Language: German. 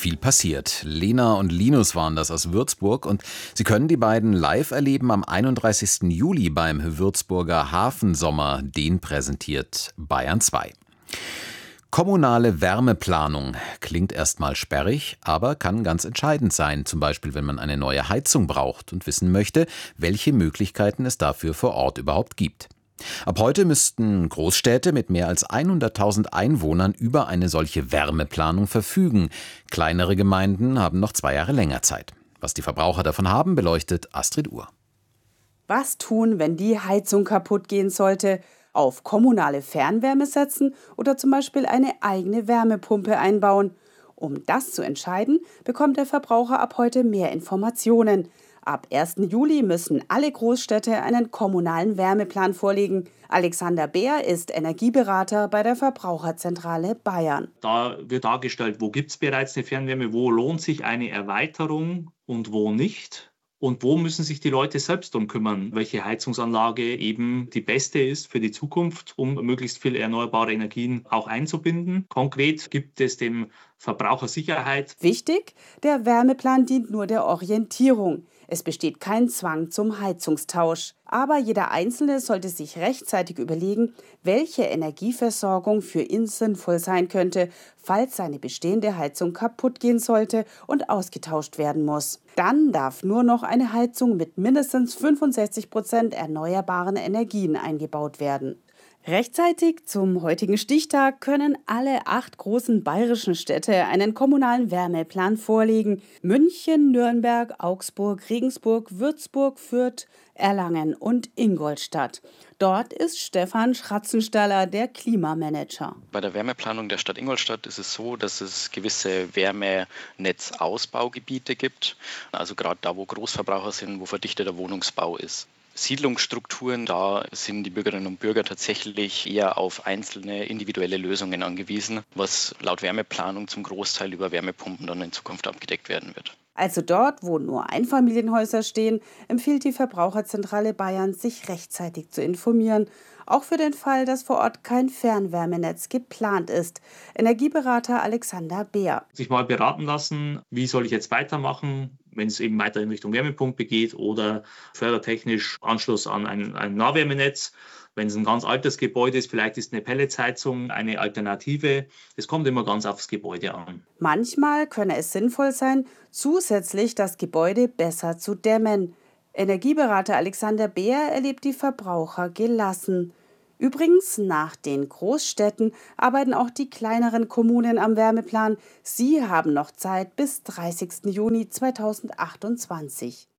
viel passiert. Lena und Linus waren das aus Würzburg und Sie können die beiden live erleben am 31. Juli beim Würzburger Hafensommer, den präsentiert Bayern 2. Kommunale Wärmeplanung klingt erstmal sperrig, aber kann ganz entscheidend sein, zum Beispiel wenn man eine neue Heizung braucht und wissen möchte, welche Möglichkeiten es dafür vor Ort überhaupt gibt. Ab heute müssten Großstädte mit mehr als 100.000 Einwohnern über eine solche Wärmeplanung verfügen. Kleinere Gemeinden haben noch 2 Jahre länger Zeit. Was die Verbraucher davon haben, beleuchtet Astrid Uhr. Was tun, wenn die Heizung kaputt gehen sollte? Auf kommunale Fernwärme setzen oder zum Beispiel eine eigene Wärmepumpe einbauen? Um das zu entscheiden, bekommt der Verbraucher ab heute mehr Informationen. Ab 1. Juli müssen alle Großstädte einen kommunalen Wärmeplan vorlegen. Alexander Beer ist Energieberater bei der Verbraucherzentrale Bayern. Da wird dargestellt, wo gibt es bereits eine Fernwärme, wo lohnt sich eine Erweiterung und wo nicht. Und wo müssen sich die Leute selbst drum kümmern, welche Heizungsanlage eben die beste ist für die Zukunft, um möglichst viel erneuerbare Energien auch einzubinden. Konkret gibt es dem Verbraucher Sicherheit. Wichtig, der Wärmeplan dient nur der Orientierung. Es besteht kein Zwang zum Heizungstausch. Aber jeder Einzelne sollte sich rechtzeitig überlegen, welche Energieversorgung für ihn sinnvoll sein könnte, falls seine bestehende Heizung kaputt gehen sollte und ausgetauscht werden muss. Dann darf nur noch eine Heizung mit mindestens 65% erneuerbaren Energien eingebaut werden. Rechtzeitig zum heutigen Stichtag können alle 8 großen bayerischen Städte einen kommunalen Wärmeplan vorlegen. München, Nürnberg, Augsburg, Regensburg, Würzburg, Fürth, Erlangen und Ingolstadt. Dort ist Stefan Schratzenstaller der Klimamanager. Bei der Wärmeplanung der Stadt Ingolstadt ist es so, dass es gewisse Wärmenetzausbaugebiete gibt. Also gerade da, wo Großverbraucher sind, wo verdichteter Wohnungsbau ist. Siedlungsstrukturen, da sind die Bürgerinnen und Bürger tatsächlich eher auf einzelne individuelle Lösungen angewiesen, was laut Wärmeplanung zum Großteil über Wärmepumpen dann in Zukunft abgedeckt werden wird. Also dort, wo nur Einfamilienhäuser stehen, empfiehlt die Verbraucherzentrale Bayern, sich rechtzeitig zu informieren. Auch für den Fall, dass vor Ort kein Fernwärmenetz geplant ist. Energieberater Alexander Beer. Sich mal beraten lassen, wie soll ich jetzt weitermachen, wenn es eben weiter in Richtung Wärmepumpe geht oder fördertechnisch Anschluss an ein Nahwärmenetz. Wenn es ein ganz altes Gebäude ist, vielleicht ist eine Pelletsheizung eine Alternative. Es kommt immer ganz aufs Gebäude an. Manchmal könne es sinnvoll sein, zusätzlich das Gebäude besser zu dämmen. Energieberater Alexander Beer erlebt die Verbraucher gelassen. Übrigens, nach den Großstädten arbeiten auch die kleineren Kommunen am Wärmeplan. Sie haben noch Zeit bis 30. Juni 2028.